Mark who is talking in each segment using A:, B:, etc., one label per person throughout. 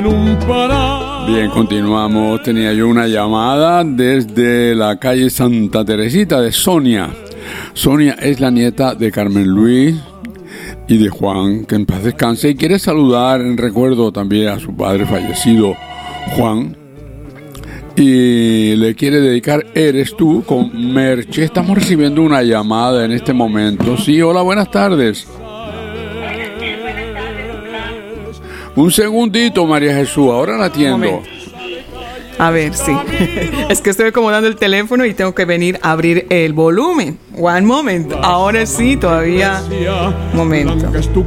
A: en un parado.
B: Bien, continuamos. Tenía yo una llamada desde la calle Santa Teresita de Sonia. Sonia es la nieta de Carmen Luis y de Juan, que en paz descanse, y quiere saludar en recuerdo también a su padre fallecido, Juan, y le quiere dedicar Eres Tú con Merche. Estamos recibiendo una llamada en este momento. Sí, hola, buenas tardes. Un segundito, María Jesús, ahora la atiendo.
C: A ver, sí. Es que estoy acomodando el teléfono y tengo que venir a abrir el volumen. One moment. Ahora sí, todavía. Momento.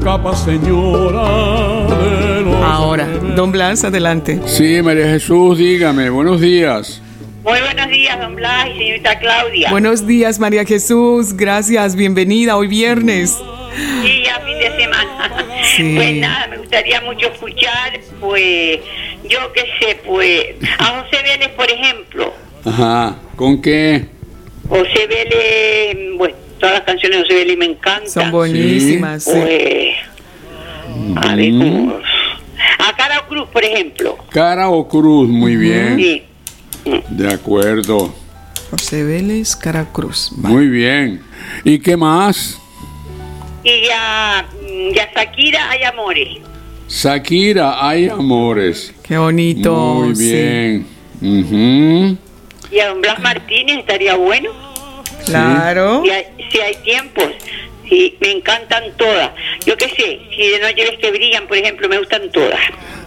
C: Ahora, don Blas, adelante.
B: Sí, María Jesús, dígame. Buenos días.
D: Muy buenos días, don Blas y señorita Claudia.
C: Buenos días, María Jesús. Gracias, bienvenida. Hoy viernes.
D: Sí, ya fin de semana.
C: Sí.
D: Pues nada, me gustaría mucho escuchar, pues, yo qué sé, pues, a José Vélez, por ejemplo.
B: Ajá, ¿con qué?
D: José Vélez, bueno, todas las canciones de José Vélez me encantan.
C: Son buenísimas. Sí.
D: Pues, a ver, ¿cómo? A Cara o Cruz, por ejemplo.
B: Cara o Cruz, muy bien.
D: Sí.
B: De acuerdo.
C: José Vélez, Cara Cruz.
B: Muy bien. ¿Y qué más?
D: Y a Shakira hay amores.
B: Shakira, hay amores.
C: Qué bonito.
B: Muy bien. Sí.
D: Y a don Blas Martínez estaría bueno.
C: Claro.
D: Si hay tiempos. Sí, me encantan todas. Yo qué sé, si de noche ves que brillan, por ejemplo, me gustan todas.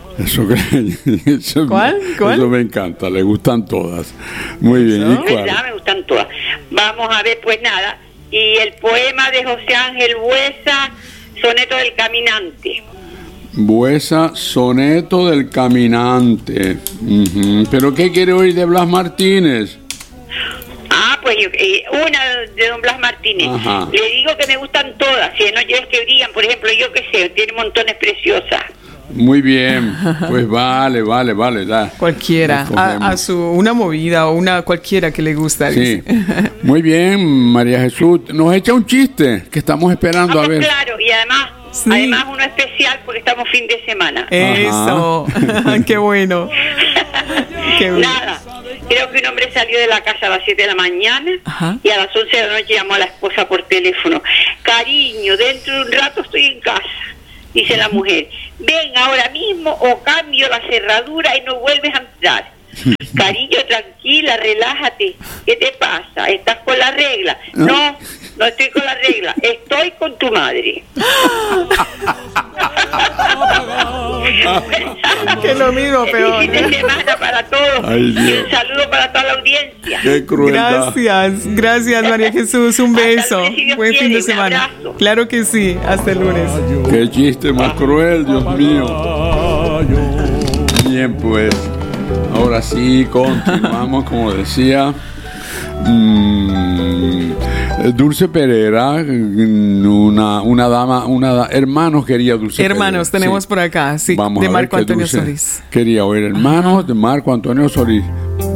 C: ¿Cuál?
D: Eso
B: me encanta, le gustan todas. Muy bien. ¿Y cuál?
D: ¿Verdad? Me gustan todas. Vamos a ver, pues nada. Y el poema de José Ángel Buesa, Soneto del Caminante.
B: Buesa, Soneto del Caminante. ¿Pero qué quiere oír de Blas Martínez?
D: Pues una de don Blas Martínez.
B: Ajá.
D: Le digo que me gustan todas. Si de noche ves que brillan, por ejemplo, yo qué sé, tiene montones preciosas.
B: Muy bien, pues vale. Da.
C: Cualquiera, una movida o una cualquiera que le gusta.
B: Sí,
C: dice.
B: Muy bien, María Jesús. Nos echa un chiste que estamos esperando a ver.
D: Claro, y además uno especial porque estamos fin de semana.
C: Eso, qué bueno.
D: Nada, creo que un hombre salió de la casa a las 7 de la mañana. Ajá. Y a las 11 de la noche llamó a la esposa por teléfono. Cariño, dentro de un rato estoy en casa. Dice la mujer, ven ahora mismo o cambio la cerradura y no vuelves a entrar. Cariño, tranquila, relájate. ¿Qué te pasa? ¿Estás con la regla? No estoy con la regla. Estoy con tu madre.
C: Que es lo mismo, pero...
D: Fin de semana para todos.
B: Ay,
D: y un saludo para toda la audiencia.
B: Qué crueldad.
C: Gracias, María Jesús. Un beso. Buen fin de semana. Claro que sí. Hasta el lunes.
B: Qué chiste más cruel, Dios mío. Bien, pues. Ahora sí, continuamos, como decía. Dulce Pereira, una dama, hermanos quería Dulce
C: Hermanos,
B: Pereira.
C: tenemos por acá, sí,
B: Vamos
C: de
B: a ver
C: Marco
B: qué
C: Antonio
B: Dulce
C: Solís.
B: Quería oír hermanos de Marco Antonio Solís.